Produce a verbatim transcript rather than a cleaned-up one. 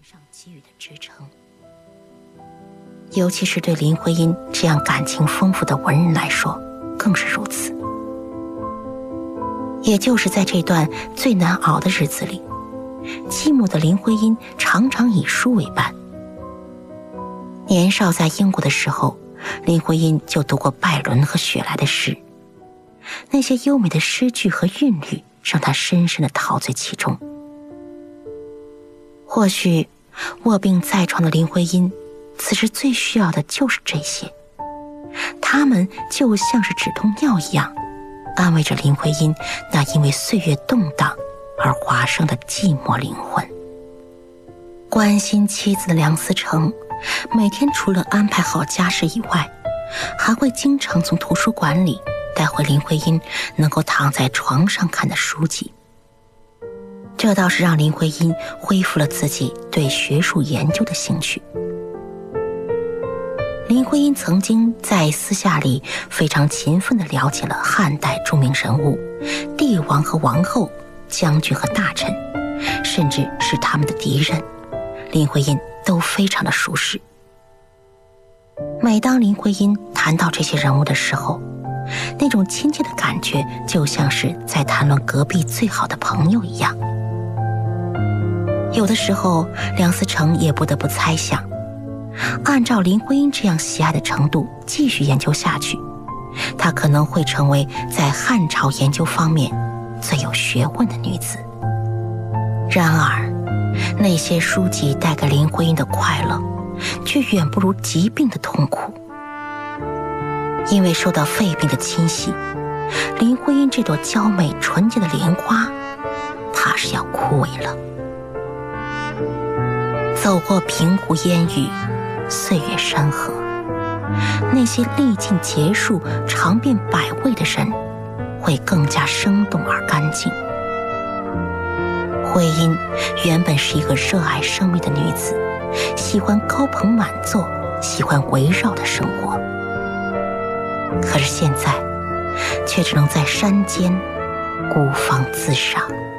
上给予的支撑。尤其是对林徽因这样感情丰富的文人来说，更是如此。也就是在这段最难熬的日子里，寂寞的林徽因常常以书为伴。年少在英国的时候，林徽因就读过拜伦和雪莱的诗，那些优美的诗句和韵律让她深深地陶醉其中。或许卧病在床的林徽因此时最需要的就是这些，它们就像是止痛药一样，安慰着林徽因那因为岁月动荡而华生的寂寞灵魂。关心妻子的梁思成每天除了安排好家事以外，还会经常从图书馆里带回林徽因能够躺在床上看的书籍。这倒是让林徽因恢复了自己对学术研究的兴趣。林徽因曾经在私下里非常勤奋地了解了汉代著名人物、帝王和王后、将军和大臣，甚至是他们的敌人，林徽因都非常的熟识。每当林徽因谈到这些人物的时候，那种亲切的感觉就像是在谈论隔壁最好的朋友一样。有的时候梁思成也不得不猜想，按照林徽因这样喜爱的程度继续研究下去，她可能会成为在汉朝研究方面最有学问的女子。然而那些书籍带给林徽因的快乐却远不如疾病的痛苦。因为受到肺病的侵袭，林徽因这朵娇美纯洁的莲花怕是要枯萎了。走过平湖烟雨，岁月山河，那些历尽劫数尝遍百味的人会更加生动而干净。徽因原本是一个热爱生命的女子，喜欢高朋满座，喜欢围绕的生活。可是现在却只能在山间孤芳自赏。